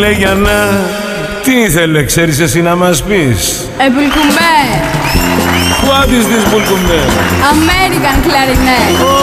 Γιάννα, τι ήθελε, ξέρεις εσύ να μας πεις? Bulkumbé. What is this Bulkumbé? American clarinet.